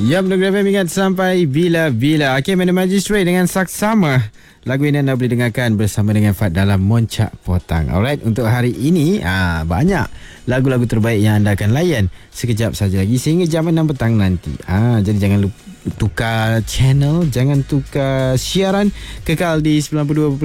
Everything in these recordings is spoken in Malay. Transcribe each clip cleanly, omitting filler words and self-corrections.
Ya, Negeri FM ingat sampai bila-bila. Hakim and the Magistrate dengan Saksama. Lagu ini anda boleh dengarkan bersama dengan Fad dalam Moncak Potang. Alright, untuk hari ini banyak lagu-lagu terbaik yang anda akan layan sekejap saja lagi sehingga jam 6 petang nanti. Jadi jangan lupa tukar channel, jangan tukar siaran, kekal di 92.6,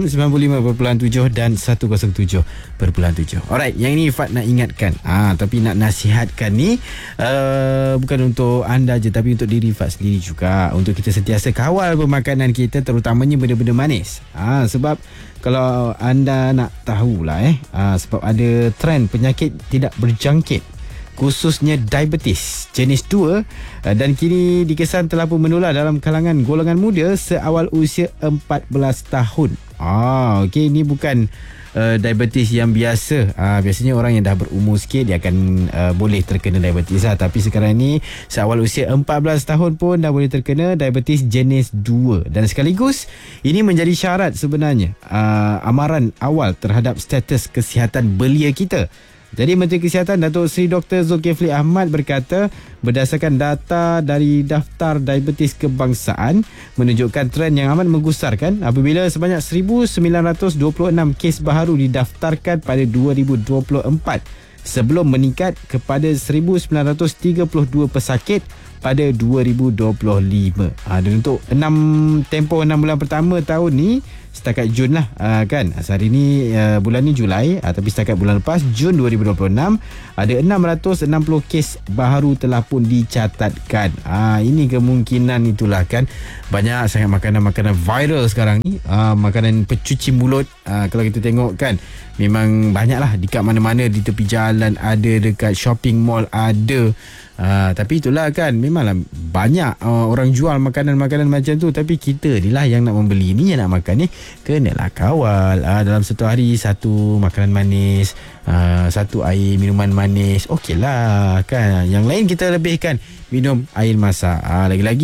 95.7 dan 107.7. Alright, yang ini Fad nak ingatkan, tapi nak nasihatkan ni bukan untuk anda je, tapi untuk diri Fad sendiri juga, untuk kita sentiasa kawal pemakanan kita, terutamanya benda-benda manis. Sebab kalau anda nak tahulah sebab ada trend penyakit tidak berjangkit, khususnya diabetes jenis 2, dan kini dikesan telah pun menular dalam kalangan golongan muda seawal usia 14 tahun. Okey, ini bukan diabetes yang biasa. Biasanya orang yang dah berumur sikit dia akan boleh terkena diabetes tapi sekarang ni seawal usia 14 tahun pun dah boleh terkena diabetes jenis 2, dan sekaligus ini menjadi syarat sebenarnya amaran awal terhadap status kesihatan belia kita. Jadi Menteri Kesihatan Datuk Seri Dr. Zulkifli Ahmad berkata, berdasarkan data dari Daftar Diabetes Kebangsaan menunjukkan trend yang amat menggusarkan apabila sebanyak 1,926 kes baharu didaftarkan pada 2024 sebelum meningkat kepada 1,932 pesakit pada 2025. Dan untuk tempoh 6 bulan pertama tahun ni, setakat Jun lah kan. Hari ni bulan ni Julai, tapi setakat bulan lepas Jun 2026 ada 660 kes baharu telah pun dicatatkan. Ini kemungkinan itulah kan, banyak sangat makanan-makanan viral sekarang ni, makanan pencuci mulut. Kalau kita tengok kan, memang banyak lah dekat mana-mana, di tepi jalan ada, dekat shopping mall ada. Tapi itulah kan, memanglah banyak orang jual makanan-makanan macam tu, tapi kita ni lah yang nak membeli ni, yang nak makan ni, kenalah kawal. Dalam satu hari satu makanan manis, satu air minuman manis, okey lah kan. Yang lain kita lebihkan minum air masak. Lagi-lagi